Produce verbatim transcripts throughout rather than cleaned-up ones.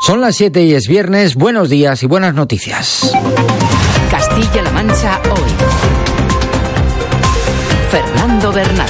Son las siete y es viernes. Buenos días y buenas noticias. Castilla-La Mancha hoy. Fernando Bernal.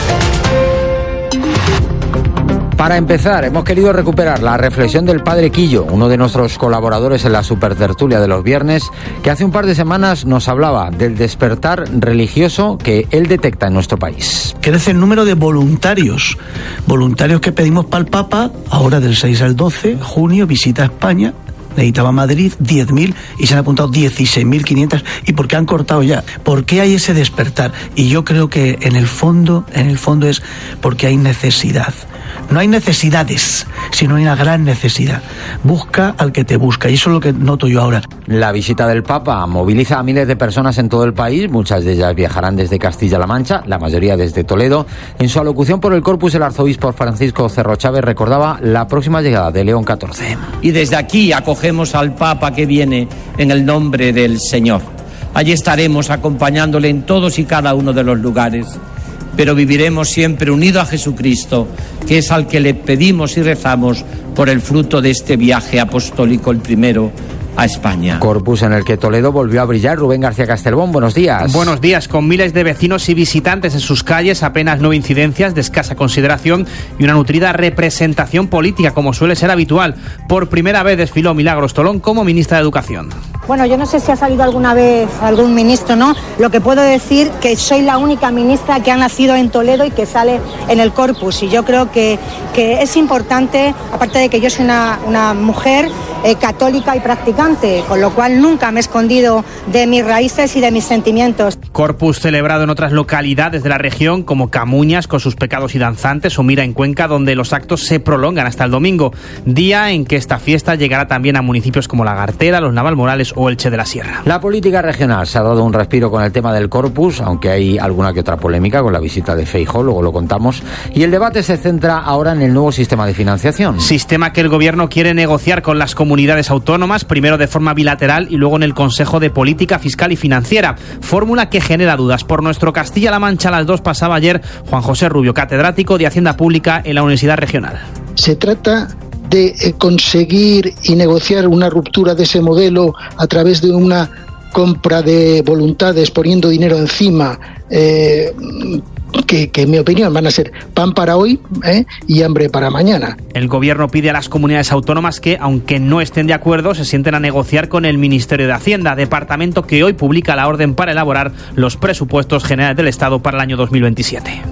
Para empezar, hemos querido recuperar la reflexión del padre Quillo, uno de nuestros colaboradores en la supertertulia de los viernes, que hace un par de semanas nos hablaba del despertar religioso que él detecta en nuestro país. Crece el número de voluntarios, voluntarios que pedimos para el Papa, ahora del seis al doce, junio, visita a España. Necesitaba Madrid diez mil y se han apuntado dieciséis mil quinientos. ¿Y por qué han cortado ya? ¿Por qué hay ese despertar? Y yo creo que en el fondo, en el fondo es porque hay necesidad. No hay necesidades, sino hay una gran necesidad. Busca al que te busca, y eso es lo que noto yo ahora. La visita del Papa moviliza a miles de personas en todo el país. Muchas de ellas viajarán desde Castilla-La Mancha, la mayoría desde Toledo. En su alocución por el Corpus, el arzobispo Francisco Cerro Chávez recordaba la próxima llegada de León catorce. Y desde aquí acogemos al Papa que viene en el nombre del Señor. Allí estaremos acompañándole en todos y cada uno de los lugares, pero viviremos siempre unidos a Jesucristo, que es al que le pedimos y rezamos por el fruto de este viaje apostólico, el primero a España. Corpus en el que Toledo volvió a brillar. Rubén García Castelbón, buenos días. Buenos días, con miles de vecinos y visitantes en sus calles, apenas nueve incidencias de escasa consideración y una nutrida representación política, como suele ser habitual. Por primera vez desfiló Milagros Tolón como ministra de Educación. Bueno, yo no sé si ha salido alguna vez algún ministro, ¿no? Lo que puedo decir que soy la única ministra que ha nacido en Toledo y que sale en el Corpus. Y yo creo que, que es importante, aparte de que yo soy una, una mujer eh, católica y practicante, con lo cual nunca me he escondido de mis raíces y de mis sentimientos. Corpus celebrado en otras localidades de la región, como Camuñas, con sus pecados y danzantes, o Mira, en Cuenca, donde los actos se prolongan hasta el domingo, día en que esta fiesta llegará también a municipios como Lagartera, Los Navalmorales o Elche de la Sierra. La política regional se ha dado un respiro con el tema del Corpus, aunque hay alguna que otra polémica con la visita de Feijóo, luego lo contamos, y el debate se centra ahora en el nuevo sistema de financiación. Sistema que el gobierno quiere negociar con las comunidades autónomas, primero de forma bilateral y luego en el Consejo de Política Fiscal y Financiera, fórmula que genera dudas. Por nuestro Castilla-La Mancha, a las dos pasaba ayer Juan José Rubio, catedrático de Hacienda Pública en la Universidad Regional. Se trata de conseguir y negociar una ruptura de ese modelo a través de una compra de voluntades poniendo dinero encima, eh, que, que en mi opinión van a ser pan para hoy eh, y hambre para mañana. El gobierno pide a las comunidades autónomas que, aunque no estén de acuerdo, se sienten a negociar con el Ministerio de Hacienda, departamento que hoy publica la orden para elaborar los presupuestos generales del Estado para el año dos mil veintisiete.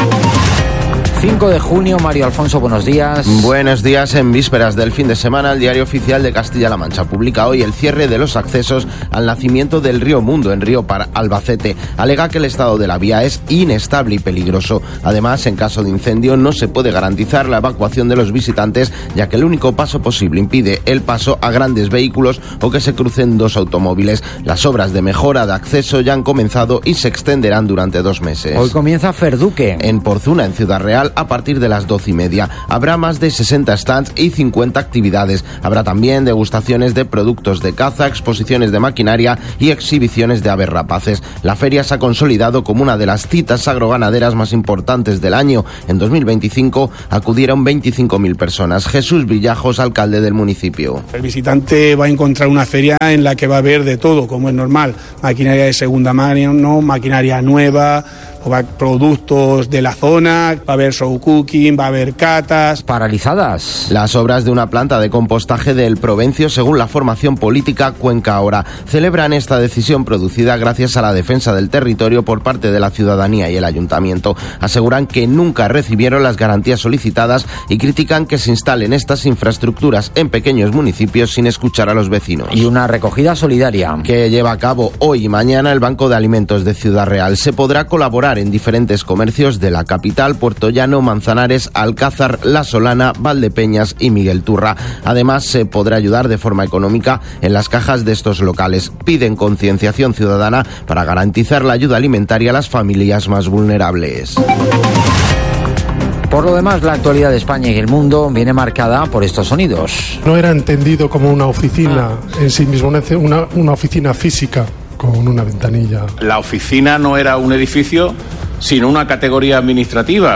cinco de junio, Mario Alfonso, buenos días. Buenos días. En vísperas del fin de semana, el Diario Oficial de Castilla-La Mancha publica hoy el cierre de los accesos al nacimiento del río Mundo en Río para Albacete. Alega que el estado de la vía es inestable y peligroso. Además, en caso de incendio no se puede garantizar la evacuación de los visitantes, ya que el único paso posible impide el paso a grandes vehículos o que se crucen dos automóviles. Las obras de mejora de acceso ya han comenzado y se extenderán durante dos meses. Hoy comienza Ferduque. En Porzuna, en Ciudad Real, a partir de las doce y media. Habrá más de sesenta stands y cincuenta actividades. Habrá también degustaciones de productos de caza, exposiciones de maquinaria y exhibiciones de aves rapaces. La feria se ha consolidado como una de las citas agroganaderas más importantes del año. En dos mil veinticinco acudieron veinticinco mil personas. Jesús Villajos, alcalde del municipio. El visitante va a encontrar una feria en la que va a haber de todo, como es normal. Maquinaria de segunda mano, maquinaria nueva, productos de la zona, va a haber show cooking, va a haber catas. Paralizadas las obras de una planta de compostaje del Provencio, según la formación política Cuenca Ahora. Celebran esta decisión producida gracias a la defensa del territorio por parte de la ciudadanía y el ayuntamiento. Aseguran que nunca recibieron las garantías solicitadas y critican que se instalen estas infraestructuras en pequeños municipios sin escuchar a los vecinos. Y una recogida solidaria que lleva a cabo hoy y mañana el Banco de Alimentos de Ciudad Real. Se podrá colaborar en diferentes comercios de la capital, Puerto Llano, Manzanares, Alcázar, La Solana, Valdepeñas y Miguel Turra. Además, se podrá ayudar de forma económica en las cajas de estos locales. Piden concienciación ciudadana para garantizar la ayuda alimentaria a las familias más vulnerables. Por lo demás, la actualidad de España y el mundo viene marcada por estos sonidos. No era entendido como una oficina en sí mismo, una, una oficina física con una ventanilla. La oficina no era un edificio, sino una categoría administrativa.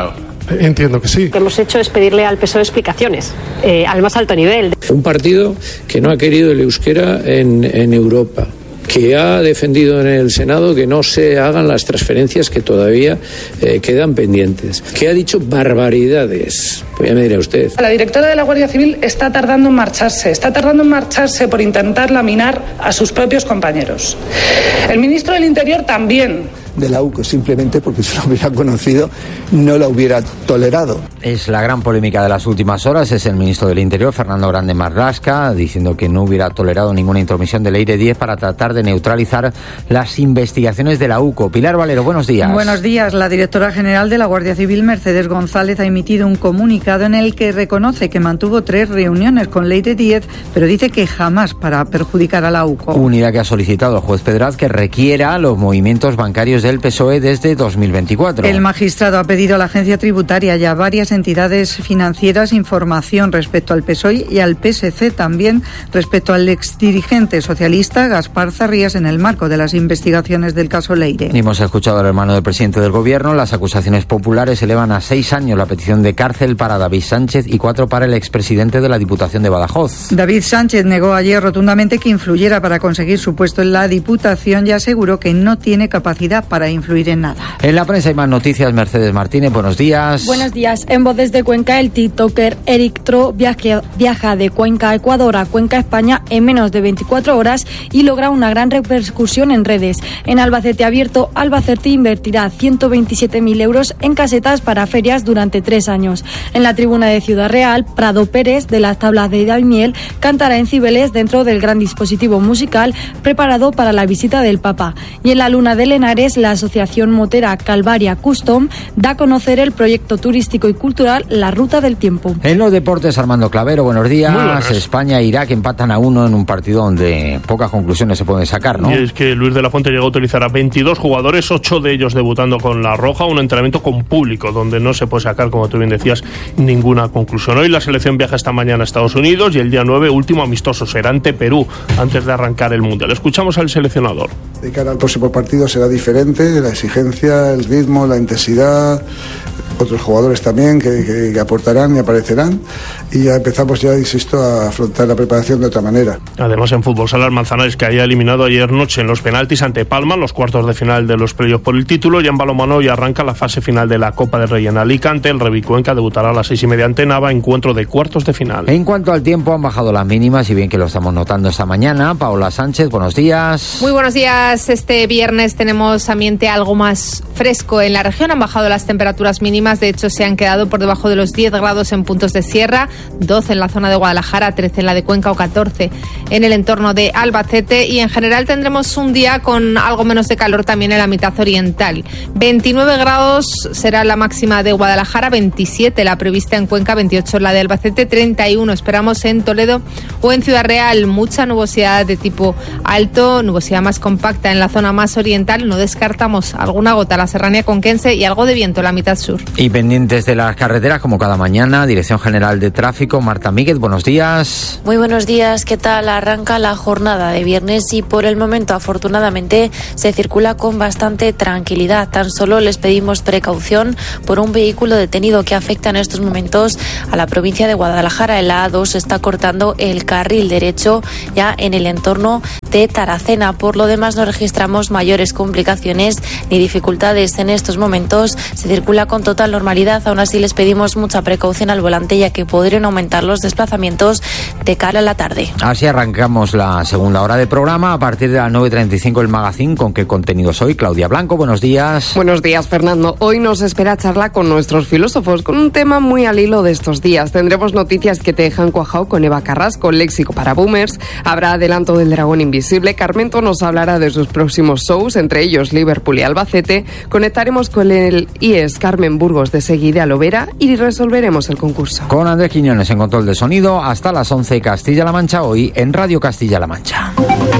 Entiendo que sí. Lo que hemos hecho es pedirle al P S O E explicaciones, eh, al más alto nivel. Un partido que no ha querido el euskera en, en Europa, que ha defendido en el Senado que no se hagan las transferencias que todavía eh, quedan pendientes, que ha dicho barbaridades. Pues ya me dirá usted. La directora de la Guardia Civil está tardando en marcharse, está tardando en marcharse por intentar laminar a sus propios compañeros. El ministro del Interior también. De la U C O, simplemente porque si lo hubiera conocido no la hubiera tolerado. Es la gran polémica de las últimas horas, es el ministro del Interior, Fernando Grande Marlaska, diciendo que no hubiera tolerado ninguna intromisión del Eire diez para tratar de neutralizar las investigaciones de la U C O. Pilar Valero, buenos días. Buenos días. La directora general de la Guardia Civil, Mercedes González, ha emitido un comunicado en el que reconoce que mantuvo tres reuniones con Leire diez, pero dice que jamás para perjudicar a la U C O. Unidad que ha solicitado al juez Pedraz que requiera los movimientos bancarios del P S O E desde dos mil veinticuatro. El magistrado ha pedido a la agencia tributaria y a varias entidades financieras información respecto al P S O E y al P S C también respecto al exdirigente socialista Gaspar Zarrías en el marco de las investigaciones del caso Leire. Hemos escuchado al hermano del presidente del gobierno. Las acusaciones populares elevan a seis años la petición de cárcel para David Sánchez y cuatro para el expresidente de la Diputación de Badajoz. David Sánchez negó ayer rotundamente que influyera para conseguir su puesto en la Diputación y aseguró que no tiene capacidad para para influir en nada. En la prensa hay más noticias. Mercedes Martínez, buenos días. Buenos días. En voz desde Cuenca, el tiktoker Eric Tro viaje, viaja de Cuenca, Ecuador a Cuenca, España en menos de veinticuatro horas y logra una gran repercusión en redes. En Albacete Abierto, Albacete invertirá ciento veintisiete mil euros en casetas para ferias durante tres años. En la tribuna de Ciudad Real, Prado Pérez, de las Tablas de Daimiel, cantará en Cibeles dentro del gran dispositivo musical preparado para la visita del Papa. Y en la Luna de Lenares, la Asociación Motera Calvaria Custom da a conocer el proyecto turístico y cultural La Ruta del Tiempo. En los deportes, Armando Clavero, buenos días. España e Irak empatan a uno en un partido donde pocas conclusiones se pueden sacar, ¿no? Y es que Luis de la Fuente llegó a utilizar a veintidós jugadores, ocho de ellos debutando con la Roja, un entrenamiento con público donde no se puede sacar, como tú bien decías, ninguna conclusión. Hoy la selección viaja esta mañana a Estados Unidos y el día nueve, último amistoso, será ante Perú antes de arrancar el Mundial. Escuchamos al seleccionador. De cara al próximo partido será diferente, la exigencia, el ritmo, la intensidad, otros jugadores también que, que, que aportarán y aparecerán, y ya empezamos ya, insisto, a afrontar la preparación de otra manera. Además, en fútbol sala, el Manzanares, que haya eliminado ayer noche en los penaltis ante Palma, los cuartos de final de los playoffs por el título, y en balonmano ya arranca la fase final de la Copa del Rey en Alicante. El Rebicuenca debutará a las seis y media ante Nava, encuentro de cuartos de final. En cuanto al tiempo, han bajado las mínimas, y bien que lo estamos notando esta mañana. Paola Sánchez, buenos días. Muy buenos días. Este viernes tenemos ambiente algo más fresco en la región. Han bajado las temperaturas mínimas, de hecho se han quedado por debajo de los diez grados en puntos de sierra, doce en la zona de Guadalajara, trece en la de Cuenca o catorce en el entorno de Albacete, y en general tendremos un día con algo menos de calor también en la mitad oriental. veintinueve grados será la máxima de Guadalajara, veintisiete la prevista en Cuenca, veintiocho la de Albacete, treinta y uno esperamos en Toledo o en Ciudad Real. Mucha nubosidad de tipo alto, nubosidad más compacta en la zona más oriental, no descartamos alguna gota la serranía conquense y algo de viento en la mitad sur. Y pendientes de las carreteras, como cada mañana, Dirección General de Tráfico, Marta Míguez, buenos días. Muy buenos días, ¿qué tal? Arranca la jornada de viernes y por el momento, afortunadamente, se circula con bastante tranquilidad. Tan solo les pedimos precaución por un vehículo detenido que afecta en estos momentos a la provincia de Guadalajara. En la A dos se está cortando el carril derecho ya en el entorno de Taracena. Por lo demás, no registramos mayores complicaciones ni dificultades en estos momentos. Se circula con total normalidad. Aún así, les pedimos mucha precaución al volante, ya que podrían aumentar los desplazamientos de cara a la tarde. Así arrancamos la segunda hora de programa. A partir de las nueve y treinta y cinco el Magazine. ¿Con qué contenidos hoy? Claudia Blanco, buenos días. Buenos días, Fernando. Hoy nos espera charla con nuestros filósofos, con un tema muy al hilo de estos días. Tendremos noticias que te dejan cuajao con Eva Carrasco, léxico para boomers. Habrá adelanto del Dragón Invisible. Carmento nos hablará de sus próximos shows, entre ellos Liverpool y Albacete. Conectaremos con el I E S Carmen Burgos de Seguida Lovera y resolveremos el concurso. Con Andrés Quiñones en control de sonido hasta las once, Castilla-La Mancha hoy en Radio Castilla-La Mancha.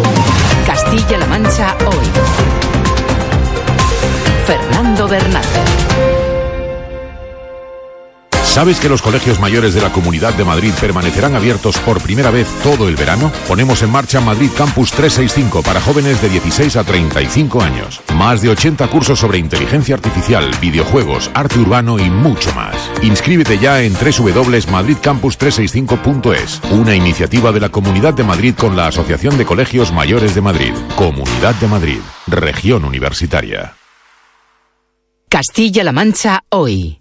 Castilla-La Mancha hoy. Fernando Bernat. ¿Sabes que los colegios mayores de la Comunidad de Madrid permanecerán abiertos por primera vez todo el verano? Ponemos en marcha Madrid Campus trescientos sesenta y cinco para jóvenes de dieciséis a treinta y cinco años. Más de ochenta cursos sobre inteligencia artificial, videojuegos, arte urbano y mucho más. Inscríbete ya en doble u doble u doble u punto madrid campus trescientos sesenta y cinco punto es, una iniciativa de la Comunidad de Madrid con la Asociación de Colegios Mayores de Madrid. Comunidad de Madrid, región universitaria. Castilla-La Mancha hoy.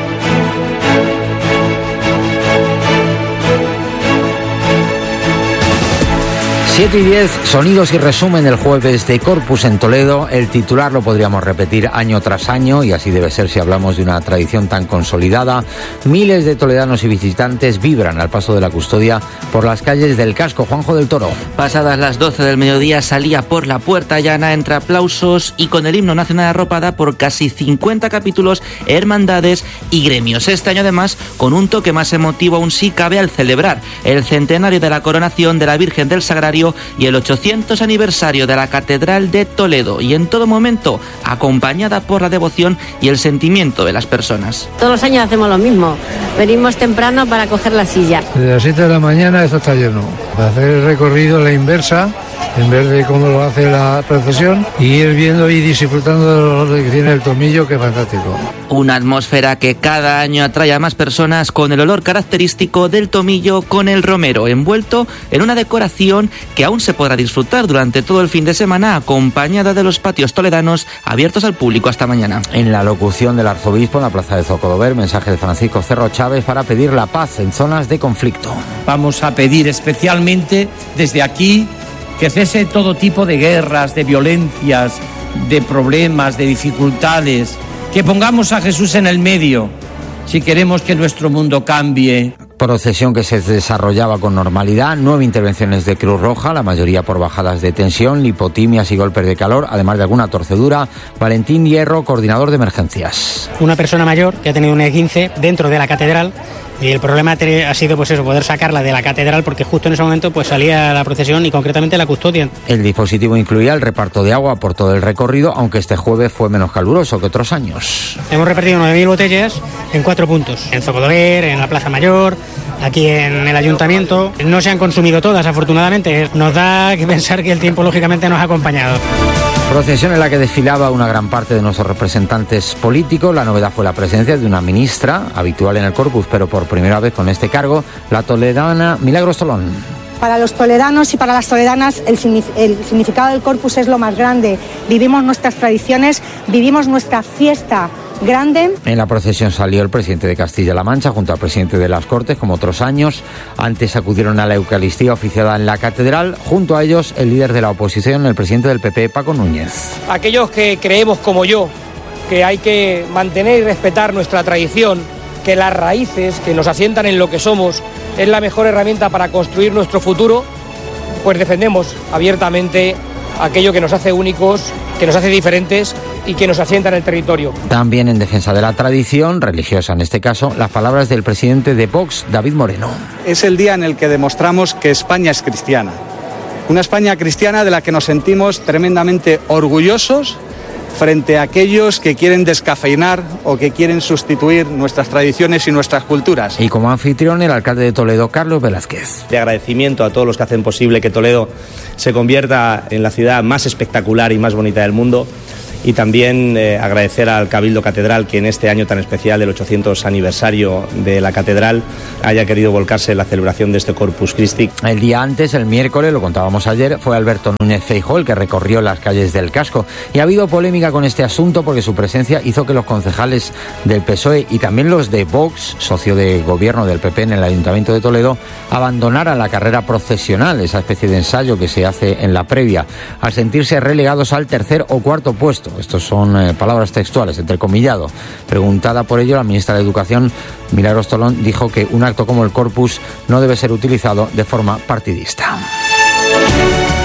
siete y diez, sonidos y resumen del jueves de Corpus en Toledo. El titular lo podríamos repetir año tras año y así debe ser si hablamos de una tradición tan consolidada. Miles de toledanos y visitantes vibran al paso de la custodia por las calles del casco. Juanjo del Toro. Pasadas las doce del mediodía salía por la Puerta Llana entre aplausos y con el himno nacional arropada por casi cincuenta capítulos, hermandades y gremios. Este año además con un toque más emotivo aún si cabe al celebrar el centenario de la coronación de la Virgen del Sagrario y el ochocientos aniversario de la Catedral de Toledo, y en todo momento acompañada por la devoción y el sentimiento de las personas. Todos los años hacemos lo mismo, venimos temprano para coger la silla. Desde las siete de la mañana esto está lleno, para hacer el recorrido a la inversa, en vez de cómo lo hace la procesión, y ir viendo y disfrutando del olor que tiene el tomillo, que es fantástico. Una atmósfera que cada año atrae a más personas con el olor característico del tomillo con el romero, envuelto en una decoración que aún se podrá disfrutar durante todo el fin de semana, acompañada de los patios toledanos abiertos al público hasta mañana. En la locución del arzobispo en la plaza de Zocodover, mensaje de Francisco Cerro Chávez para pedir la paz en zonas de conflicto. Vamos a pedir especialmente desde aquí que cese todo tipo de guerras, de violencias, de problemas, de dificultades, que pongamos a Jesús en el medio si queremos que nuestro mundo cambie. Procesión que se desarrollaba con normalidad, nueve intervenciones de Cruz Roja, la mayoría por bajadas de tensión, lipotimias y golpes de calor, además de alguna torcedura. Valentín Hierro, coordinador de emergencias. Una persona mayor que ha tenido un esguince dentro de la catedral, y el problema ha sido pues eso, poder sacarla de la catedral, porque justo en ese momento pues salía la procesión y concretamente la custodia. El dispositivo incluía el reparto de agua por todo el recorrido, aunque este jueves fue menos caluroso que otros años. Hemos repartido nueve mil botellas en cuatro puntos, en Zocodover, en la Plaza Mayor, aquí en el Ayuntamiento. No se han consumido todas, afortunadamente. Nos da que pensar que el tiempo lógicamente nos ha acompañado. Procesión en la que desfilaba una gran parte de nuestros representantes políticos. La novedad fue la presencia de una ministra, habitual en el Corpus, pero por primera vez con este cargo, la toledana Milagros Tolón. Para los toledanos y para las toledanas el, el significado del Corpus es lo más grande. Vivimos nuestras tradiciones, vivimos nuestra fiesta grande. En la procesión salió el presidente de Castilla-La Mancha junto al presidente de las Cortes, como otros años. Antes acudieron a la Eucaristía oficiada en la catedral. Junto a ellos, el líder de la oposición, el presidente del P P, Paco Núñez. Aquellos que creemos, como yo, que hay que mantener y respetar nuestra tradición, que las raíces que nos asientan en lo que somos es la mejor herramienta para construir nuestro futuro, pues defendemos abiertamente aquello que nos hace únicos, que nos hace diferentes y que nos asienta en el territorio. También en defensa de la tradición religiosa, en este caso, las palabras del presidente de Vox, David Moreno. Es el día en el que demostramos que España es cristiana. Una España cristiana de la que nos sentimos tremendamente orgullosos frente a aquellos que quieren descafeinar o que quieren sustituir nuestras tradiciones y nuestras culturas. Y como anfitrión, el alcalde de Toledo, Carlos Velázquez. De agradecimiento a todos los que hacen posible que Toledo se convierta en la ciudad más espectacular y más bonita del mundo. Y también eh, agradecer al Cabildo Catedral que en este año tan especial del ochocientos aniversario de la Catedral haya querido volcarse en la celebración de este Corpus Christi. El día antes, el miércoles, lo contábamos ayer, fue Alberto Núñez Feijóo el que recorrió las calles del casco. Y ha habido polémica con este asunto porque su presencia hizo que los concejales del P S O E y también los de Vox, socio de gobierno del P P en el Ayuntamiento de Toledo, abandonaran la carrera procesional, esa especie de ensayo que se hace en la previa, al sentirse relegados al tercer o cuarto puesto. Estos son eh, palabras textuales, entrecomillado. Preguntada por ello, la ministra de Educación, Milagros Tolón, dijo que un acto como el Corpus no debe ser utilizado de forma partidista.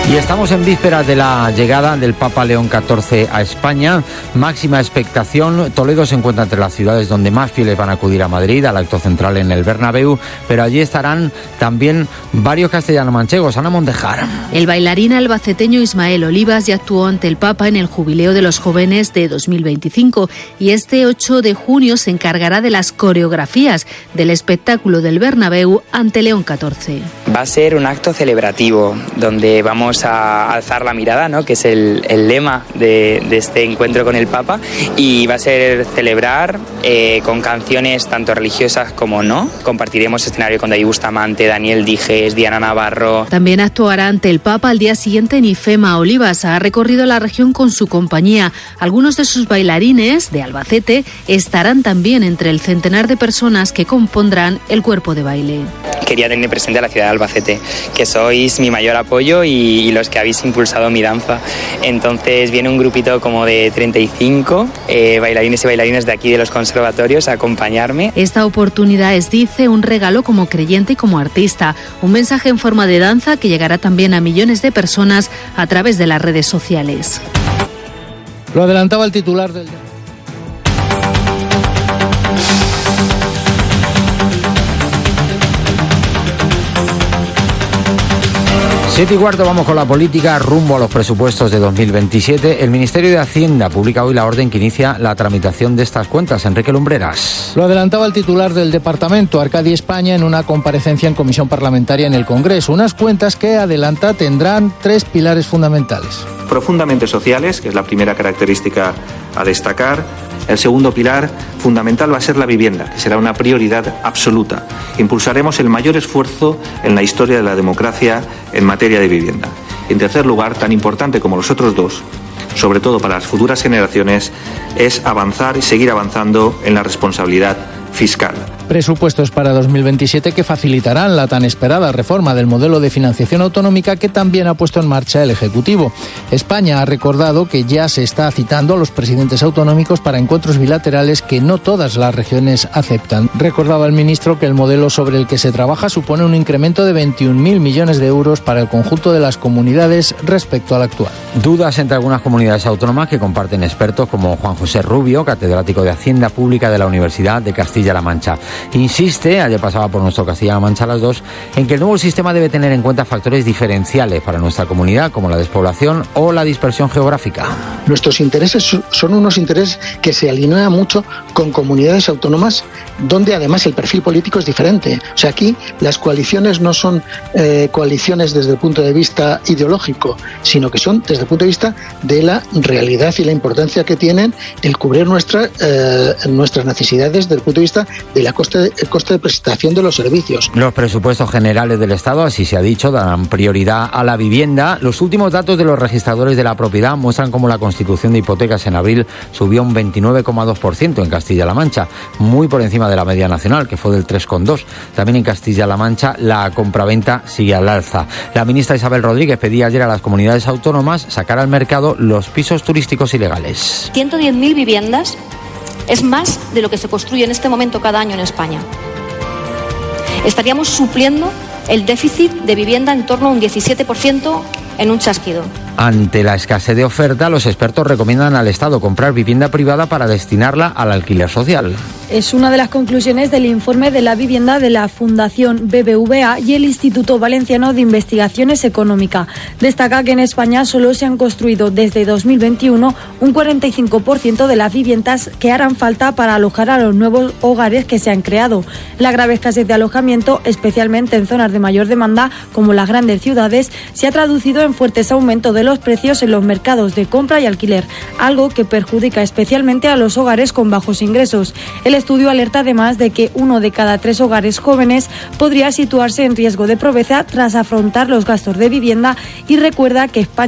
Y estamos en vísperas de la llegada del Papa León catorce a España. Máxima expectación. Toledo se encuentra entre las ciudades donde más fieles van a acudir a Madrid, al acto central en el Bernabéu, pero allí estarán también varios castellano-manchegos. Ana Mondejar. El bailarín albaceteño Ismael Olivas ya actuó ante el Papa en el Jubileo de los Jóvenes de dos mil veinticinco y este ocho de junio se encargará de las coreografías del espectáculo del Bernabéu ante León catorce. Va a ser un acto celebrativo donde vamos a alzar la mirada, ¿no?, que es el, el lema de, de este encuentro con el Papa, y va a ser celebrar eh, con canciones tanto religiosas como no. Compartiremos escenario con David Bustamante, Daniel Dijes, Diana Navarro. También actuará ante el Papa al día siguiente Nifema Olivas. Ha recorrido la región con su compañía. Algunos de sus bailarines de Albacete estarán también entre el centenar de personas que compondrán el cuerpo de baile. Quería tener presente a la ciudad de Albacete, que sois mi mayor apoyo y, y los que habéis impulsado mi danza. Entonces viene un grupito como de treinta y cinco eh, bailarines y bailarines de aquí de los conservatorios a acompañarme. Esta oportunidad es, dice, un regalo como creyente y como artista, un mensaje en forma de danza que llegará también a millones de personas a través de las redes sociales. Lo adelantaba el titular del... Siete y cuarto, vamos con la política rumbo a los presupuestos de dos mil veintisiete. El Ministerio de Hacienda publica hoy la orden que inicia la tramitación de estas cuentas. Enrique Lumbreras. Lo adelantaba el titular del departamento, Arcadi España, en una comparecencia en comisión parlamentaria en el Congreso. Unas cuentas que, adelanta, tendrán tres pilares fundamentales. Profundamente sociales, que es la primera característica a destacar. El segundo pilar fundamental va a ser la vivienda, que será una prioridad absoluta. Impulsaremos el mayor esfuerzo en la historia de la democracia en materia de vivienda. En tercer lugar, tan importante como los otros dos, sobre todo para las futuras generaciones, es avanzar y seguir avanzando en la responsabilidad fiscal. Presupuestos para dos mil veintisiete que facilitarán la tan esperada reforma del modelo de financiación autonómica que también ha puesto en marcha el Ejecutivo. España ha recordado que ya se está citando a los presidentes autonómicos para encuentros bilaterales que no todas las regiones aceptan. Recordaba el ministro que el modelo sobre el que se trabaja supone un incremento de veintiún mil millones de euros para el conjunto de las comunidades respecto al actual. Dudas entre algunas comunidades autónomas que comparten expertos como Juan José Rubio, catedrático de Hacienda Pública de la Universidad de Castilla-La Mancha. Insiste, ayer pasaba por nuestro Castilla-La Mancha a las dos, en que el nuevo sistema debe tener en cuenta factores diferenciales para nuestra comunidad, como la despoblación o la dispersión geográfica. Nuestros intereses son unos intereses que se alinean mucho con comunidades autónomas donde además el perfil político es diferente. O sea, aquí las coaliciones no son eh, coaliciones desde el punto de vista ideológico, sino que son desde el punto de vista de la realidad y la importancia que tienen el cubrir nuestra, eh, nuestras necesidades desde el punto de vista de la coste, el coste de prestación de los servicios. Los presupuestos generales del Estado, así se ha dicho, darán prioridad a la vivienda. Los últimos datos de los registradores de la propiedad muestran cómo la constitución de hipotecas en abril subió un veintinueve coma dos por ciento en Castilla-La Mancha, muy por encima de la media nacional, que fue del tres coma dos por ciento. También en Castilla-La Mancha la compraventa sigue al alza. La ministra Isabel Rodríguez pedía ayer a las comunidades autónomas sacar al mercado los pisos turísticos ilegales. ciento diez mil viviendas es más de lo que se construye en este momento cada año en España. Estaríamos supliendo el déficit de vivienda en torno a un diecisiete por ciento en un chasquido. Ante la escasez de oferta, los expertos recomiendan al Estado comprar vivienda privada para destinarla al alquiler social. Es una de las conclusiones del informe de la vivienda de la Fundación B B V A y el Instituto Valenciano de Investigaciones Económicas. Destaca que en España solo se han construido desde dos mil veintiuno un cuarenta y cinco por ciento de las viviendas que harán falta para alojar a los nuevos hogares que se han creado. La grave escasez de alojamiento, especialmente en zonas de mayor demanda como las grandes ciudades, se ha traducido en fuertes aumentos de los precios en los mercados de compra y alquiler, algo que perjudica especialmente a los hogares con bajos ingresos. El estudio alerta además de que uno de cada tres hogares jóvenes podría situarse en riesgo de pobreza tras afrontar los gastos de vivienda y recuerda que España